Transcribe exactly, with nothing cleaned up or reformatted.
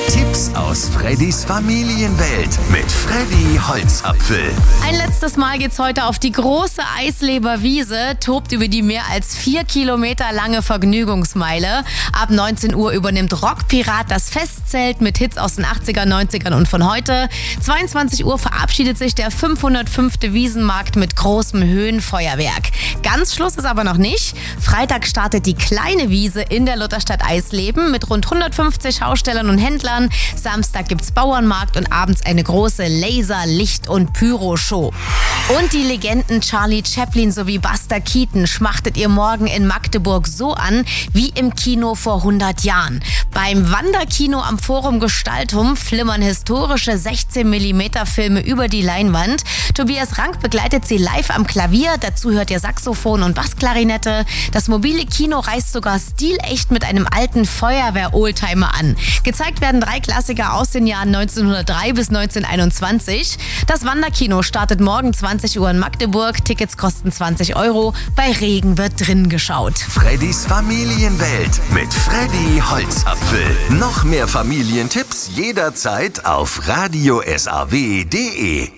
Tipps aus Freddys Familienwelt mit Freddy Holzapfel. Ein letztes Mal geht's heute auf die große Eisleber-Wiese, tobt über die mehr als vier Kilometer lange Vergnügungsmeile. Ab neunzehn Uhr übernimmt Rockpirat das Festzelt mit Hits aus den achtzigern, neunzigern und von heute. zweiundzwanzig Uhr verabschiedet sich der fünfhundertfünfte Wiesenmarkt mit großem Höhenfeuerwerk. Ganz Schluss ist aber noch nicht. Freitag startet die kleine Wiese in der Lutherstadt Eisleben mit rund hundertfünfzig Schaustellern und Händlern. Samstag gibt's Bauernmarkt und abends eine große Laser-, Licht- und Pyro-Show. Und die Legenden Charlie Chaplin sowie Buster Keaton schmachtet ihr morgen in Magdeburg so an wie im Kino vor hundert Jahren. Beim Wanderkino am Forum Gestaltum flimmern historische sechzehn Millimeter Filme über die Leinwand. Tobias Rank begleitet sie live am Klavier, dazu hört ihr Saxophon und Bassklarinette. Das mobile Kino reist sogar stilecht mit einem alten Feuerwehr-Oldtimer an. Gezeigt werden drei Klassiker aus den Jahren neunzehnhundertdrei bis neunzehnhunderteinundzwanzig. Das Wanderkino startet morgen zwanzig Uhr in Magdeburg. Tickets kosten zwanzig Euro. Bei Regen wird drin geschaut. Freddys Familienwelt mit Freddy Holzapfel. Noch mehr Familientipps jederzeit auf radio s a w punkt d e.